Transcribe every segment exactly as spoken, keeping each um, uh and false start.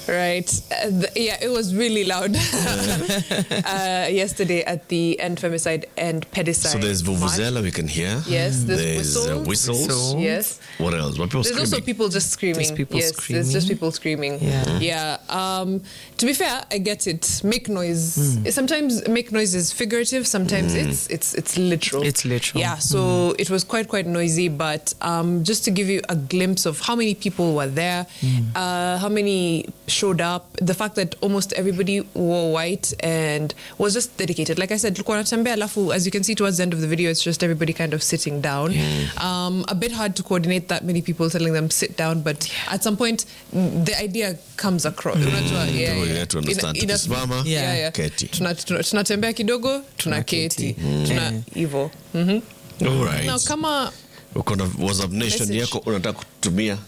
Right. Uh, the, yeah, it was really loud uh, yesterday at the end femicide and pedicide. So there's vuvuzela we can hear. Yes, there's, there's whistles. Uh, whistles. Whistle. Yes. What else? What people There's screaming? also people just screaming. There's people yes, screaming. there's just people screaming. Yeah. Yeah. Um, to be fair, I get it. Make noise. Mm. Sometimes make noise is figurative. Sometimes Mm. it's it's it's literal. It's literal. Yeah. So mm. it was quite quite noisy. But um, just to give you a glimpse of how many people were there, Mm. uh, how many showed up, the fact that almost everybody wore white and was just dedicated. Like I said, as you can see towards the end of the video, it's just everybody kind of sitting down. Mm. Um, a bit hard to coordinate that many people telling them sit down, but at some point the idea comes across. Mm. Yeah, yeah, You yeah. have to understand. Ina- ina- Tukisimama, yeah, yeah. keti. Tuna- tuna- tunatembea kidogo, tunaketi. Tunaketi. Tuna Mm. hivyo. Mhm. All right. Now kama Uko na WhatsApp Nation Message. yako unataka kutumia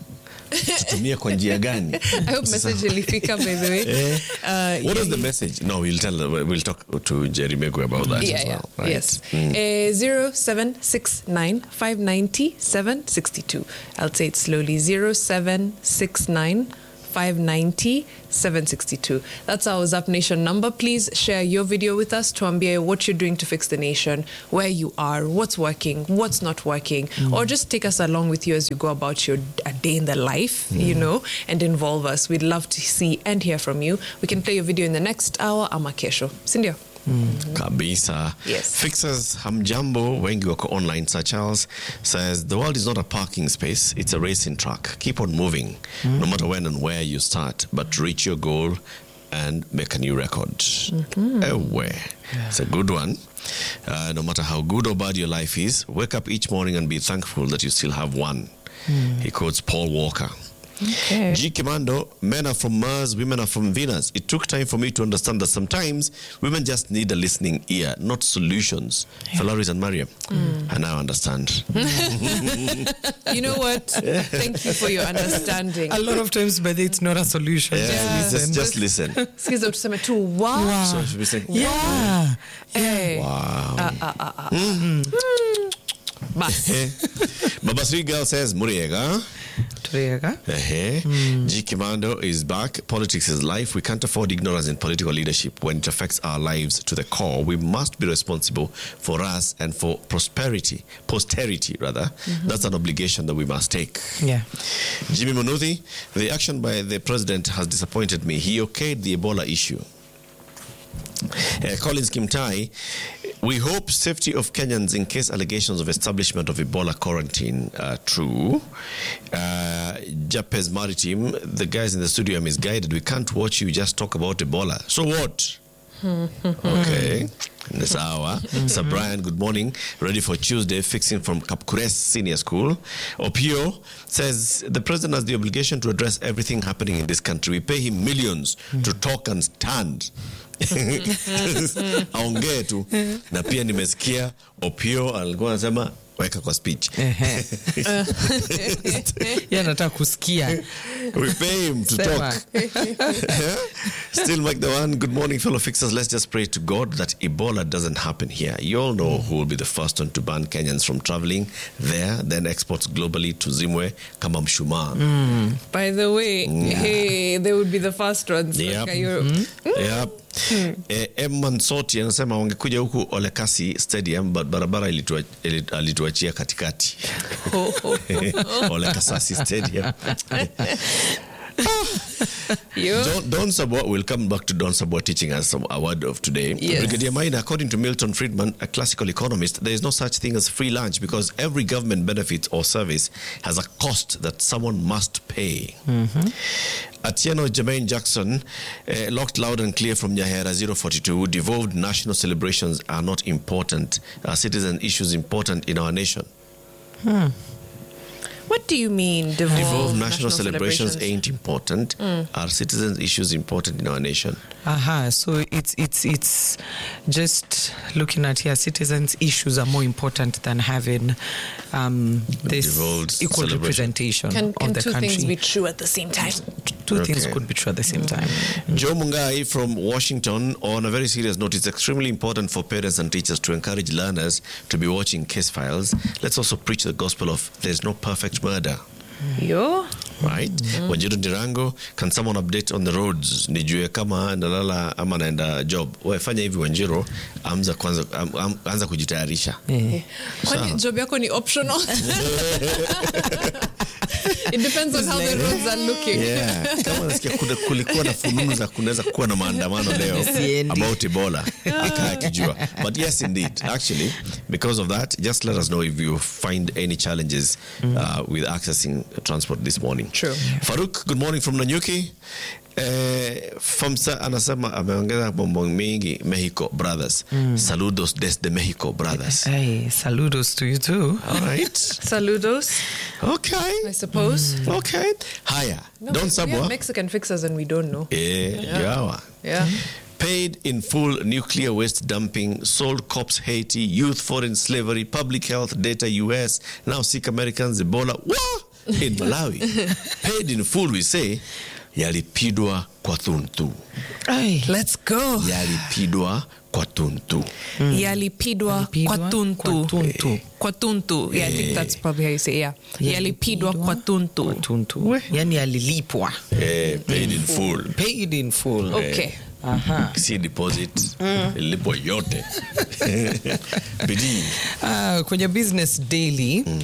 tutumie kwa njia gani? I hope message ilifika, by the way. Eh? Uh, What yeah, is the message? No, we'll tell. We'll talk to Jerry Megu about that Yeah, as yeah, well. Right? yes. Mm. Uh, zero seven six nine five nine zero seven six two. I'll say it slowly. Zero seven six nine five nine zero seven six two. That's our Zap Nation number. Please share your video with us. Tuambie what you're doing to fix the nation, where you are, what's working, what's not working, mm. or just take us along with you as you go about your a day in the life, mm. you know, and involve us. We'd love to see and hear from you. We can play your video in the next hour. Ama kesho. Sindio? Mm. Kabisa. Yes. Fixers Hamjambo wengi wako online. Sir Charles says the world is not a parking space, it's a racing track. Keep on moving, mm. no matter when and where you start, but reach your goal and make a new record. Mm-hmm. Ewe. Yeah. It's a good one. Uh, no matter how good or bad your life is, wake up each morning and be thankful that you still have one. Mm. He quotes Paul Walker. Okay. G. Kimando, men are from Mars, women are from Venus. It took time for me to understand that sometimes women just need a listening ear, not solutions. Yeah. Falaris and Mariam, mm. I now understand. You know what? Thank you for your understanding. A lot of times, but it's not a solution. Yeah. Just Just, listen. just listen. Skiza utuseme tu wow. Wow. So I should be saying, Yeah. Hey. wow. Ah, ah, ah, ah. Mm. Bas. Eh. Baba Sri Girl says, Muriega. Turega. Uh-huh. Mm. G. Kimando is back. Politics is life. We can't afford ignorance in political leadership. When it affects our lives to the core, we must be responsible for us and for prosperity, posterity rather. Mm-hmm. That's an obligation that we must take. Yeah. Jimmy Munuthi, the action by the president has disappointed me. He okayed the Ebola issue. Uh, Collins Kimtai, we hope safety of Kenyans in case allegations of establishment of Ebola quarantine are true. Uh, Japes Maritime, the guys in the studio are misguided. We can't watch you just talk about Ebola. So what? Okay. In this hour. Sir Brian, good morning. Ready for Tuesday, fixing from Kapkures Senior School. Opio says the president has the obligation to address everything happening in this country. We pay him millions to talk and stand. Aongee tu. Na pia nimesikia Opio alikuwa anasema weka kwa speech. Yeah, nataka kusikia. We pay him to talk. Still Mike the one. Good morning, fellow fixers. Let's just pray to God that Ebola doesn't happen here. You all know who will be the first one to ban Kenyans from traveling there, then exports globally to Zimwe kama mshumaa. Mm. By the way, yeah. Hey, they would be the first ones. Yep. Like, mm-hmm. Mm. Yep. Hmm. Eh, Emman Soti anasema wangekuja huku Olekasi Stadium but barabara alituachia katikati. Olekasasi Stadium. Don, Don Sabwa, we'll come back to Don Sabwa teaching us some a word of today. Yes. Brigadier Maina, according to Milton Friedman, a classical economist, there is no such thing as free lunch because every government benefit or service has a cost that someone must pay. Mm-hmm. Atieno Jermaine Jackson, uh, locked loud and clear from Nyahera zero forty-two, devolved national celebrations are not important. Our citizen issues important in our nation. Hmm. What do you mean, devolved, devolved national, national celebrations, celebrations ain't important. Mm. Are citizens' issues important in our nation? Aha, so it's it's it's just looking at here, citizens' issues are more important than having um, this devolved equal representation can, of can the two country. things be true at the same time? Two okay. things could be true at the same time. Mm. Joe Mungai from Washington, on a very serious note, it's extremely important for parents and teachers to encourage learners to be watching case files. Let's also preach the gospel of there's no perfect murder. Yo. right? Mm. Wanjiru Ndirango, can someone update on the roads? Nijue kama nalala ama naenda job. Wewe fanya hivi Wanjiru, anza kwanza am, anza kujitayarisha. Yeah. Kwani job yako ni optional? It depends on how the roads are looking. Yeah. Kama nasikia kulikuwa na fununu za kunaweza kuwa na maandamano leo about Ebola. Akajua. But yes, indeed. Actually, because of that, just let us know if you find any challenges uh, with accessing transport this morning. True. Farouk, good morning from Nanyuki. Eh, Famsa anasema ameongeza mambo mengi Mexico brothers. Mm. Saludos desde Mexico brothers. Hey, saludos to you too. All right. Saludos. Okay. I suppose. Mm. Okay. Haya. No, Don we Sabwa. have Mexican fixers and we don't know. Eh, yeah. Yeah. Paid in full nuclear waste dumping, sold cops Haiti, youth foreign slavery, public health data U S, now Sikh Americans, Ebola. What? In Malawi. Paid in full, we say, yalipidwa kwa tuntu. Hey. Let's go. Yalipidwa kwa tuntu. Mm. Yalipidwa kwa tuntu. Kwa tuntu. Kwa tuntu. Yeah, I think that's probably how you say, yeah. Yalipidwa kwa tuntu. Kwa tuntu. Yani alilipwa. Eh, paid in full. Paid in full. Okay. Aha. Si deposit. Mm. Lipo yote. Bidi. Uh, kwenye Business Daily, mm.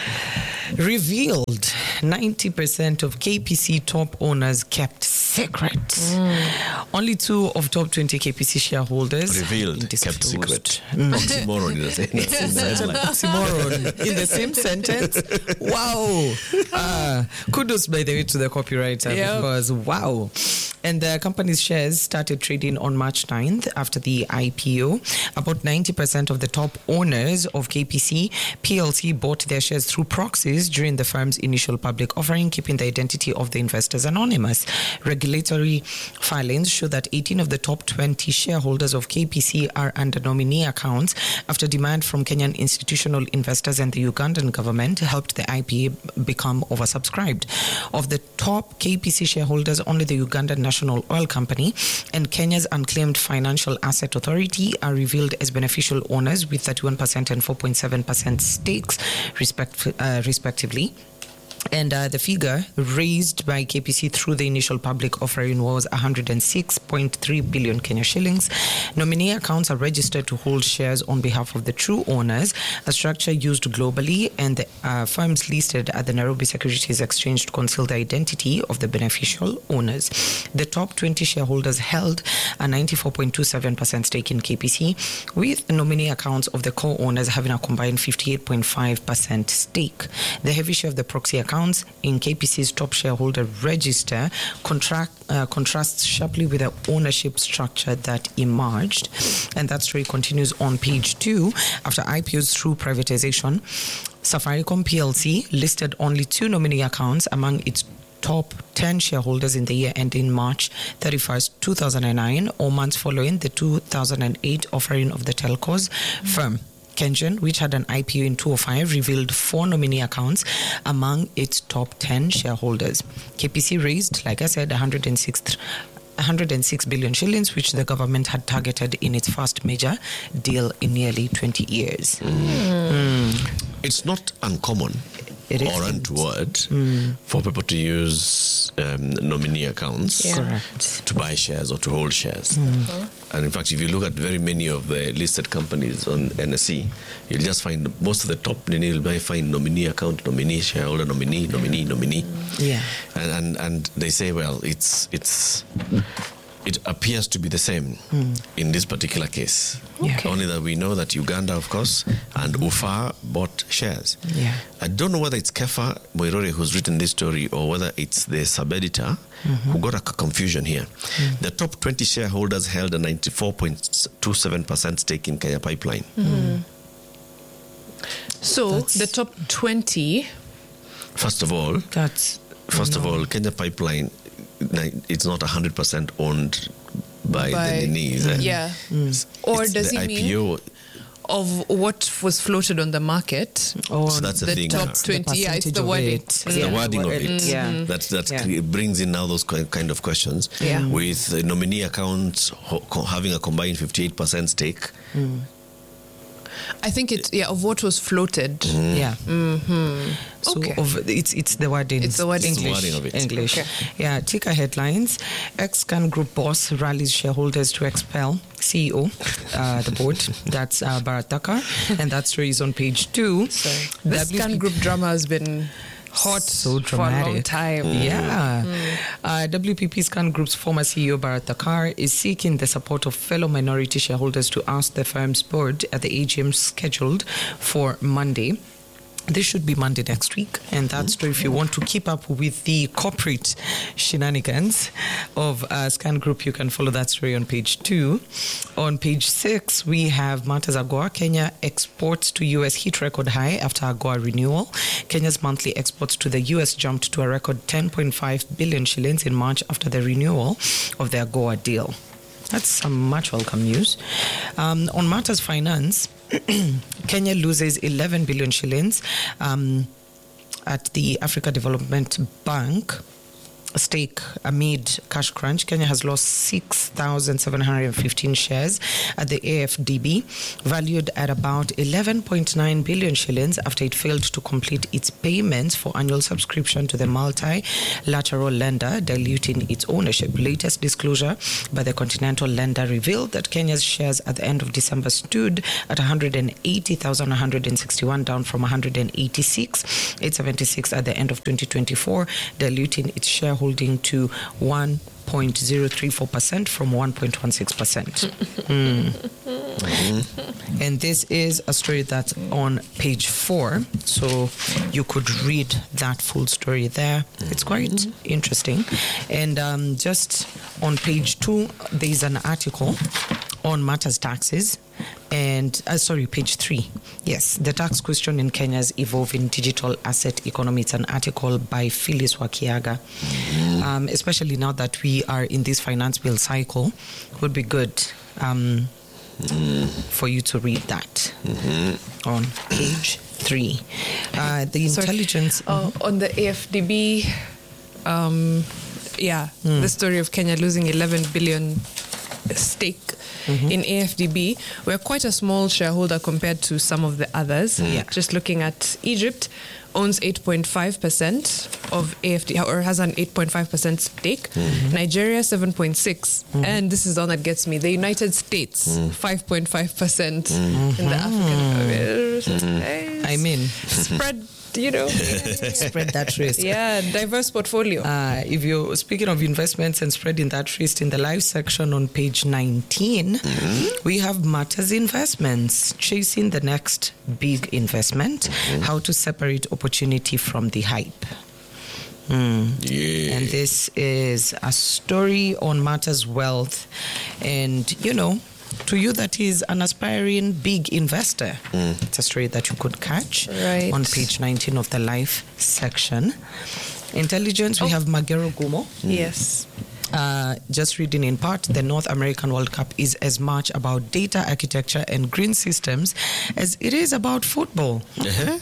revealed ninety percent of K P C top owners kept secret. Mm. Only two of top twenty K P C shareholders revealed, kept secret. Mm. Oxymoron in the same Oxymoron in the same sentence. Wow. Uh, kudos, by the way, to the copywriter, yep. because wow. And the company's shares started trading on March ninth after the I P O. About ninety percent of the top owners of K P C P L C bought their shares through proxies during the firm's initial public offering, keeping the identity of the investors anonymous. Regulatory filings show that eighteen of the top twenty shareholders of K P C are under nominee accounts after demand from Kenyan institutional investors and the Ugandan government helped the I P O become oversubscribed. Of the top K P C shareholders, only the Ugandan National Oil Company and Kenya's Unclaimed Financial Asset Authority are revealed as beneficial owners with thirty-one percent and four point seven percent stakes respect, uh, respectively. And uh, the figure raised by K P C through the initial public offering was one hundred six point three billion Kenya shillings. Nominee accounts are registered to hold shares on behalf of the true owners, a structure used globally, and the uh, firms listed at the Nairobi Securities Exchange to conceal the identity of the beneficial owners. The top twenty shareholders held a ninety-four point two seven percent stake in K P C, with nominee accounts of the co-owners having a combined fifty-eight point five percent stake. The heavy share of the proxy accounts in K P C's top shareholder register contract, uh, contrasts sharply with the ownership structure that emerged. And that story continues on page two. After I P Os through privatization, Safaricom P L C listed only two nominee accounts among its top ten shareholders in the year ending March thirty-first, two thousand nine, or months following the two thousand eight offering of the telcos firm. Kengen, which had an I P O in two thousand five, revealed four nominee accounts among its top ten shareholders. K P C raised, like I said, one hundred six, one hundred six billion shillings, which the government had targeted in its first major deal in nearly twenty years. Mm. Mm. It's not uncommon it or untoward mm. for people to use um, nominee accounts yeah. to buy shares or to hold shares. Mm. And in fact, if you look at very many of the listed companies on N S E, you'll just find most of the top, you'll find nominee account, nominee, shareholder, nominee, nominee, nominee. Yeah. And, and, and they say, well, it's it's it appears to be the same mm. in this particular case. Okay. Only that we know that Uganda, of course, and U F A bought shares. Yeah. I don't know whether it's Kefa Moirore who's written this story or whether it's the sub-editor mm-hmm. who got a confusion here. Mm. The top twenty shareholders held a ninety-four point two seven percent stake in Kenya Pipeline. Mm. So That's the top twenty... First of all, That's first no. of all, Kenya Pipeline, it's not one hundred percent owned by, By- the Ninese. eh? Yeah. It's- Or it's does the he I P O. of what was floated on the market. Or So that's the the thing top now. twenty, yeah, it's percentage the of wording. it. It's Yeah. the wording of it Yeah. that that Yeah. cre- brings in now those ki- kind of questions. Yeah. With the nominee accounts ho- co- having a combined fifty-eight percent stake, I think it's, yeah, of what was floated. Mm. Yeah. Mm-hmm. So Okay. of, it's it's the wording. It's the wording. English. It's the wording of it. English. Okay. Yeah. Ticker headlines: Ex-Scan Group boss rallies shareholders to expel C E O, uh, the board. That's uh, Bharat Thakur, and that story is on page two. Sorry. This W P Scan Group drama has been hot So for a long dramatic. time. Yeah. Uh, W P P Scan Group's former C E O Bharat Thakur is seeking the support of fellow minority shareholders to oust the firm's board at the A G M scheduled for Monday. This should be Monday next week. And that's true if you want to keep up with the corporate shenanigans of uh, Scan Group, you can follow that story on page two. On page six, we have Matters AGOA. Kenya exports to U S hit record high after AGOA renewal. Kenya's monthly exports to the U S jumped to a record ten point five billion shillings in March after the renewal of the AGOA deal. That's some much welcome news. Um, on Matters Finance, Kenya loses eleven billion shillings um, at the Africa Development Bank stake amid cash crunch. Kenya has lost six thousand seven hundred fifteen shares at the A F D B, valued at about eleven point nine billion shillings after it failed to complete its payments for annual subscription to the multilateral lender, diluting its ownership. Latest disclosure by the Continental Lender revealed that Kenya's shares at the end of December stood at one hundred eighty thousand one hundred sixty-one, down from one hundred eighty-six thousand eight hundred seventy-six at the end of twenty twenty-four, diluting its shareholding to one point zero three four percent from one point one six percent. mm. mm-hmm. And this is a story that's on page four, so you could read that full story there. It's quite mm-hmm. interesting. And um, just on page two, there's an article on Matters Taxes. And, uh, sorry, page three. Yes, the tax question in Kenya's evolving digital asset economy. It's an article by Phyllis Wakiaga. Mm-hmm. Um, especially now that we are in this finance bill cycle, it would be good um, mm. for you to read that mm-hmm. on page three. Uh, the Sorry. intelligence... Uh, mm-hmm. On the A F D B, um, yeah, mm. the story of Kenya losing eleven billion stake mm-hmm. in A F D B. We're quite a small shareholder compared to some of the others. Mm. Yeah. Just looking at Egypt, owns eight point five percent of A F D, or has an eight point five percent stake. Mm-hmm. Nigeria, seven point six. Mm-hmm. And this is the one that gets me. The United States, mm. five point five percent mm-hmm. in the African... Mm-hmm. I mean... Spread... You know, spread that risk. Yeah, diverse portfolio. Uh, if you're speaking of investments and spreading that risk, in the live section on page nineteen, mm-hmm. we have Matters Investments, chasing the next big investment, mm-hmm. how to separate opportunity from the hype. Mm. Yeah. And this is a story on Matters Wealth, and you know, to you that is an aspiring big investor, mm. it's a story that you could catch right. on page nineteen of the live section. Intelligence, we oh. have Magero Gumo. Mm. Yes. Uh, just reading in part, the North American World Cup is as much about data architecture and green systems as it is about football. Uh-huh.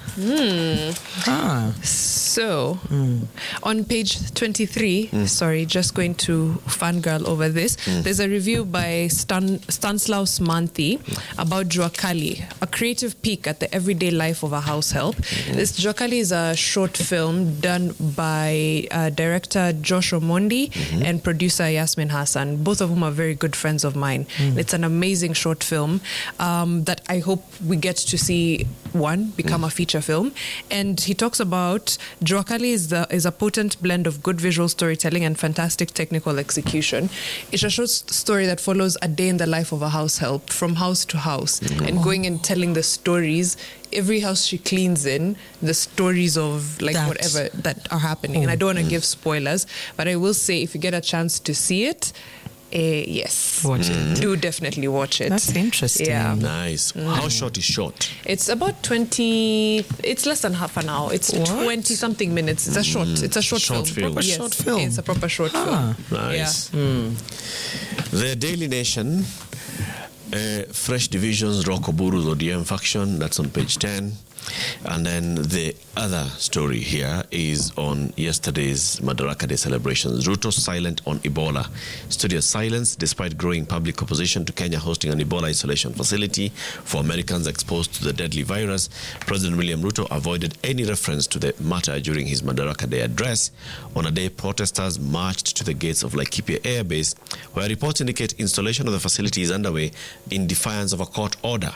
Mm. Ah. So, mm. on page twenty-three, mm. sorry, just going to fangirl over this, mm. there's a review by Stan, Stanislaus Manthi about Jua Kali, a creative peek at the everyday life of a house help. Mm. This Jua Kali is a short film done by uh, director Josh Omondi mm-hmm. and producer Yasmin Hassan, both of whom are very good friends of mine. Mm. It's an amazing short film um, that I hope we get to see, one, become mm. a feature film. And he talks about Jua Kali is, the, is a potent blend of good visual storytelling and fantastic technical execution. It's a short story that follows a day in the life of a house help, from house to house, mm. and going and telling the stories. Every house she cleans in, the stories of like that. whatever that are happening. Oh. And I don't want to give spoilers, but I will say if you get a chance to see it, Uh, yes, watch mm. it. Do definitely watch it. That's interesting. Yeah, nice. Mm. How short is short? It's about twenty. It's less than half an hour. It's what? twenty something minutes. It's a short. Mm. It's a short, short film. film. Proper yes. short film. It's a proper short ah. film. Nice. Yeah. Mm. The Daily Nation. Uh, fresh divisions, Rock Oburu's O D M faction, that's on page ten. And then the other story here is on yesterday's Madaraka Day celebrations. Ruto silent on Ebola. Studio silence despite growing public opposition to Kenya hosting an Ebola isolation facility for Americans exposed to the deadly virus. President William Ruto avoided any reference to the matter during his Madaraka Day address. On a day, protesters marched to the gates of Laikipia Air Base, where reports indicate installation of the facility is underway in defiance of a court order.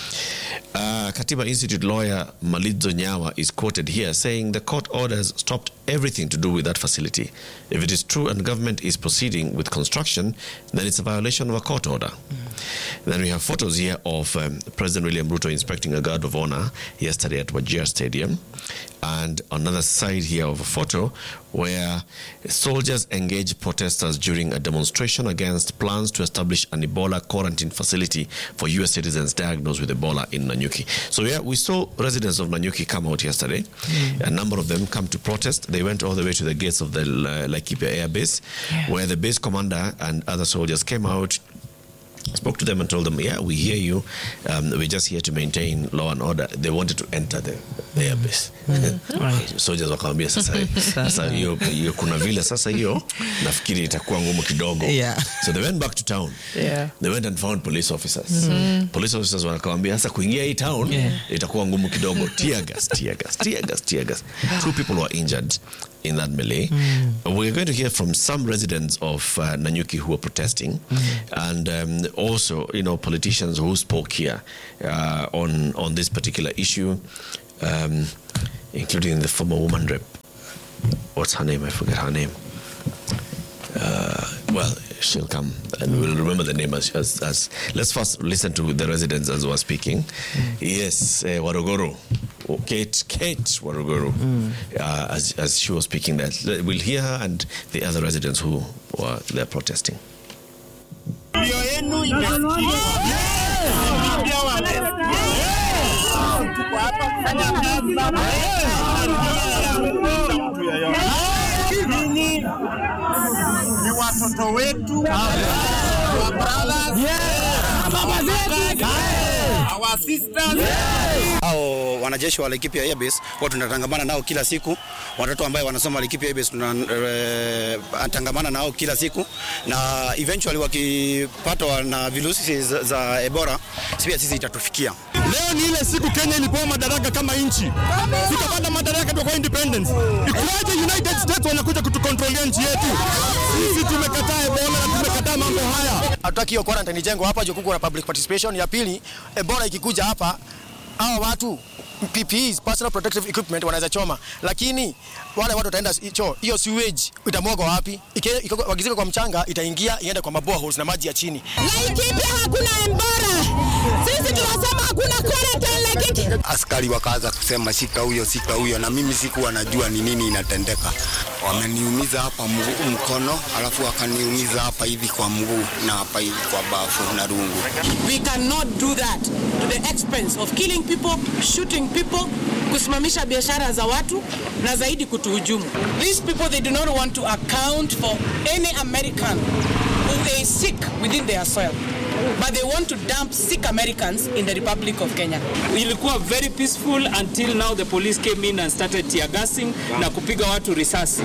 Uh, Katiba Institute lawyer Malidzo Nyawa is quoted here saying the court orders stopped everything to do with that facility. If it is true and government is proceeding with construction, then it's a violation of a court order. Mm. Then we have photos here of um, President William Ruto inspecting a guard of honor yesterday at Wajir Stadium. And another side here of a photo where soldiers engaged protesters during a demonstration against plans to establish an Ebola quarantine facility for U S citizens diagnosed with Ebola in Nanyuki. So yeah, we saw residents of Nanyuki come out yesterday. Mm. A number of them come to protest. They went all the way to the gates of the uh, Laikipia Air Base, yeah. where the base commander and other soldiers came out, spoke to them and told them, yeah, we hear you. Um, we're just here to maintain law and order. They wanted to enter the, the air base. Mm. Right. Soldiers wakawambia sasa sasa hiyo hiyo kuna vile sasa hiyo nafikiri itakuwa ngumu kidogo. Yeah. So they went back to town. Yeah. They went and found police officers. Mm. Police officers wakawambia sasa kuingia hii town yeah. itakuwa ngumu kidogo. Tear gas, tear gas, tear gas, tear gas. Two people were injured in that melee. Mm. We're going to hear from some residents of uh, Nanyuki who are protesting, mm. and um, also, you know, politicians who spoke here uh, on on this particular issue, um, including the former woman rep. What's her name? I forget her name. Uh, well, she'll come and we'll remember the name as, as, as let's first listen to the residents as were speaking. Mm. Yes, uh, Waruguru. Kate, Kate Waruguru, mm. uh, as, as she was speaking there. We'll hear her and the other residents who were there protesting. Ni watoto wetu, our brothers, our sisters. Hao wanajeshi wa Laikipia Air Base watu tunatangamana nao kila siku. Watoto ambao wanasoma Laikipia Air Base tunatangamana nao kila siku, na eventually wakipatwa na virusi za Ebola pia sisi itatufikia. Leo ni ile siku Kenya ilipewa madaraka kama nchi. Tukapata madaraka kwa independence. Ikuaje United States wanakuja kutukontrolia nchi yetu? Sisi tumekataa Ebola na tumekataa mambo haya. Hatutaki hiyo quarantine jengo hapa juu kuko na public participation. Ya pili, Ebola ikikuja hapa, hao watu P P Es, personal protective equipment wanaweza choma, lakini wale watu wataenda cho hiyo sewage itamwaga wapi? Wakizika kwa mchanga itaingia iende kwa maboa holes na maji ya chini. Laikipia hakuna Ebola. Sisi tunasema hakuna quarantine, lakini askari wakaanza kusema shika huyo shika huyo, na mimi sikuwa najua ni nini inatendeka. Wameniumiza hapa mguu, mkono, alafu wakaniumiza hapa hivi kwa mguu na hapa hivi kwa bafu na rungu. We cannot do that to the expense of killing people, shooting people, kusimamisha biashara za watu na zaidi kutuhujumu. These people, they do not want to account for any American who is sick within their soil, but they want to dump sick Americans in the Republic of Kenya. Ilikuwa very peaceful until now the police came in and started tear gassing na kupiga watu risasi.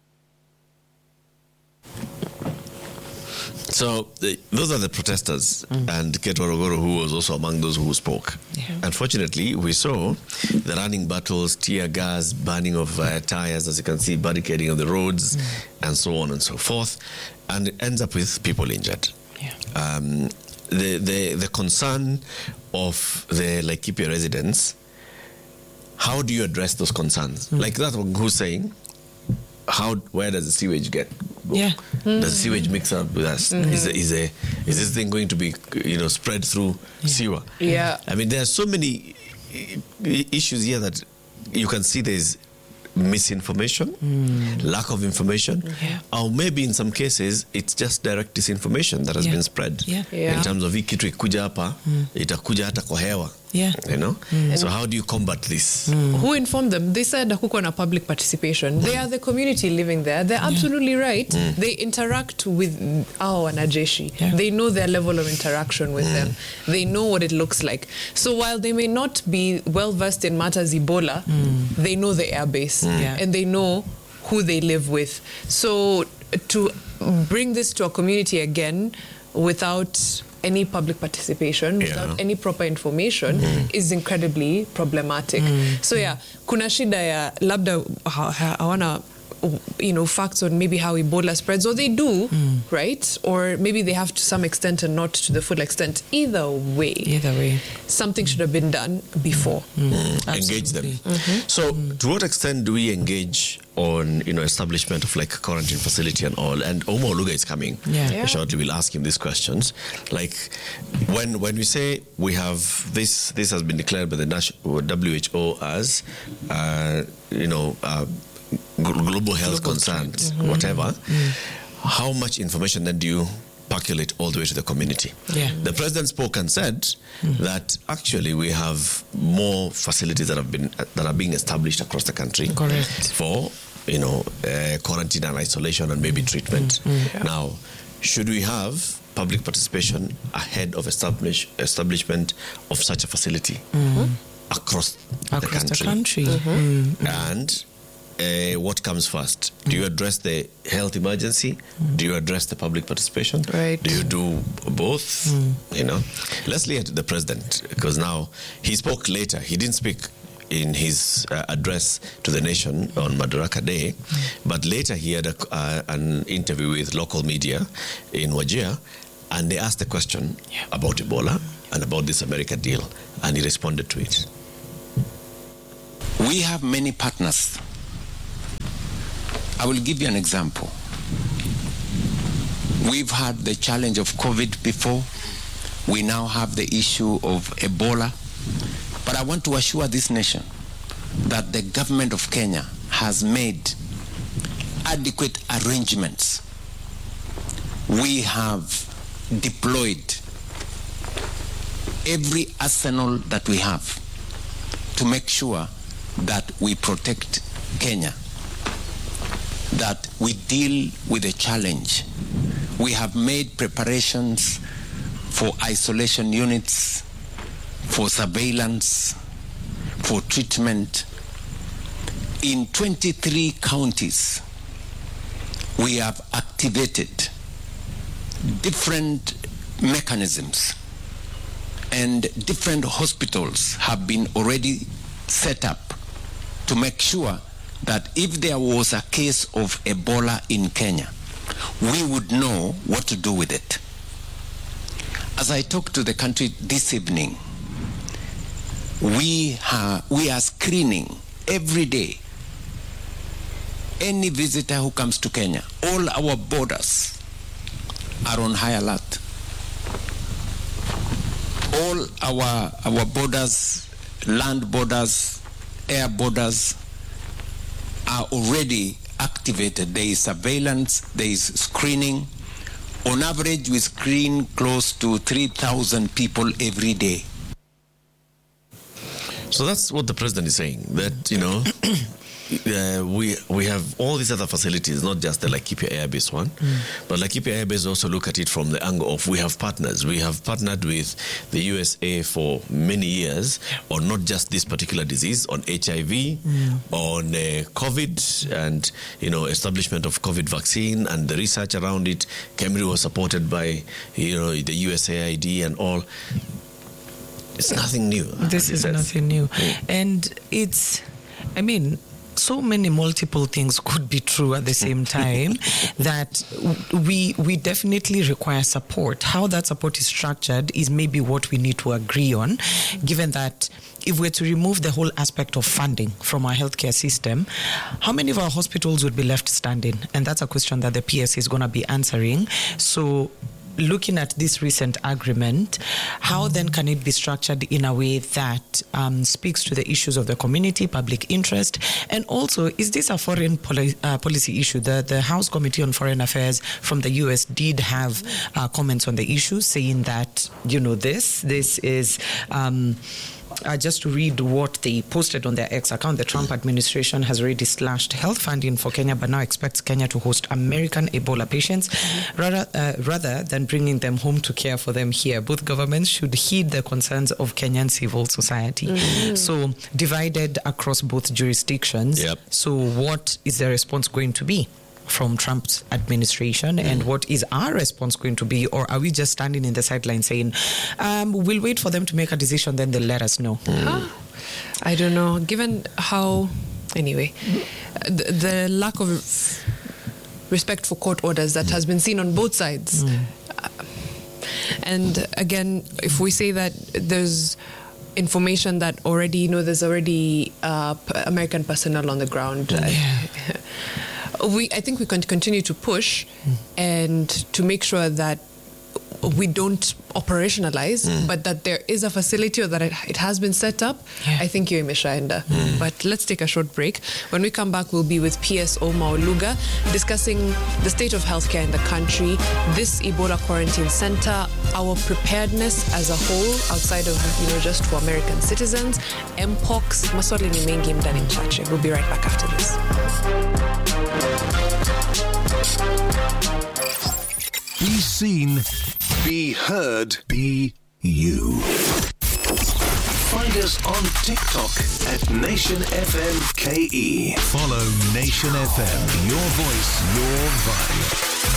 So uh, those are the protesters, mm. and Kate Waruguru, who was also among those who spoke. Yeah. Unfortunately, we saw the running battles, tear gas, burning of uh, tires, as you can see, barricading of the roads, mm. and so on and so forth, and it ends up with people injured. Yeah. Um, the, the, the concern of the Laikipia residents, how do you address those concerns? Mm. Like that one who's saying, how, where does the sewage get? Go? Yeah. Mm-hmm. Does the sewage mix up with us? Mm-hmm. Is, a, is, a, is this thing going to be, you know, spread through yeah. sewer? Yeah. I mean, there are so many issues here that you can see there's misinformation, mm. lack of information, yeah. or maybe in some cases it's just direct disinformation that has yeah. been spread. Yeah. Yeah. In terms of hii kitu ikuja hapa, mm. itakuja hata kwa hewa. Yeah. You know? Mm. So how do you combat this? Mm. Who informed them? They said hakukuwa na public participation. They are the community living there. They're absolutely yeah. right. Mm. They interact with our wanajeshi. Yeah. They know their level of interaction with mm. them. They know what it looks like. So while they may not be well versed in matters Ebola, mm. they know the airbase mm. yeah. and they know who they live with. So to bring this to a community again without any public participation, yeah. without any proper information mm. is incredibly problematic. Mm. So yeah, kuna shida ya labda hawana you know facts on maybe how Ebola spreads, or they do, mm. right? Or maybe they have to some extent and not to the full extent. Either way, either way, something should have been done before. Mm. Mm. Engage them. Mm-hmm. So, mm. to what extent do we engage on you know establishment of like a quarantine facility and all? And Omo Oluga is coming. Yeah. yeah. Shortly, we'll ask him these questions. Like when when we say we have this, this has been declared by the W H O as uh, you know. Uh, global health global concerns, mm-hmm. whatever, mm. how much information then do you percolate all the way to the community? Yeah. The president spoke and said mm. that actually we have more facilities that have been that are being established across the country. Correct. For you know uh, quarantine and isolation and maybe treatment. Mm-hmm. Yeah. Now, should we have public participation ahead of establish establishment of such a facility mm-hmm. across, across the country? The country. Mm-hmm. Mm-hmm. And Uh, what comes first? Mm. Do you address the health emergency? Mm. Do you address the public participation? Right. Do you do both? Mm. You know, let's look at the president, because now he spoke later. He didn't speak in his uh, address to the nation on Madaraka Day, mm. but later he had a, uh, an interview with local media in Wajir, and they asked the question yeah. about Ebola and about this America deal, and he responded to it. We have many partners. I will give you an example. We've had the challenge of COVID before. We now have the issue of Ebola. But I want to assure this nation that the government of Kenya has made adequate arrangements. We have deployed every arsenal that we have to make sure that we protect Kenya, that we deal with the challenge. We have made preparations for isolation units, for surveillance, for treatment. In twenty-three counties, we have activated different mechanisms, and different hospitals have been already set up to make sure that if there was a case of Ebola in Kenya, we would know what to do with it. As I talk to the country this evening, we, ha- we are screening every day any visitor who comes to Kenya. All our borders are on high alert. All our, our borders, land borders, air borders, are already activated. There is surveillance, there is screening. On average, we screen close to three thousand people every day. So that's what the president is saying, that, you know, uh, we we have all these other facilities, not just the Laikipia Air Base one, mm. but Laikipia Air Base also look at it from the angle of we have partners. We have partnered with the U S A for many years on not just this particular disease, on H I V, mm. on uh, COVID, and, you know, establishment of COVID vaccine and the research around it. Kemri was supported by, you know, the U S A I D and all. It's nothing new. This is nothing new. Mm. And it's, I mean, so many multiple things could be true at the same time that we we definitely require support. How that support is structured is maybe what we need to agree on, given that if we're to remove the whole aspect of funding from our healthcare system, how many of our hospitals would be left standing? And that's a question that the P S is going to be answering. So looking at this recent agreement, how then can it be structured in a way that um, speaks to the issues of the community, public interest, and also, is this a foreign poli- uh, policy issue? The, the House Committee on Foreign Affairs from the U S did have uh, comments on the issue, saying that, you know, this, this is... Um, uh, just to read what they posted on their X account, the Trump administration has already slashed health funding for Kenya, but now expects Kenya to host American Ebola patients rather, uh, rather than bringing them home to care for them here. Both governments should heed the concerns of Kenyan civil society. Mm-hmm. So, divided across both jurisdictions. Yep. So, what is the response going to be from Trump's administration, mm. and what is our response going to be? Or are we just standing in the sidelines saying, um, we'll wait for them to make a decision, then they'll let us know? Mm. Huh? I don't know. Given how, anyway, the, the lack of respect for court orders that mm. has been seen on both sides. Mm. Uh, and again, if we say that there's information that already, you know, there's already uh, American personnel on the ground. Yeah. We, I think we can continue to push mm. and to make sure that we don't operationalize, mm. but that there is a facility or that it, it has been set up. Yeah. I think you're Mishaenda. Mm. But let's take a short break. When we come back, we'll be with P S O Maoluga discussing the state of healthcare in the country, this Ebola quarantine center, our preparedness as a whole outside of, you know, just for American citizens, Mpox, maswali ni mengi mdani mchache. We'll be right back after this. Be seen, be heard, be you. Find us on TikTok at Nation F M K E. Follow Nation F M, your voice, your vibe.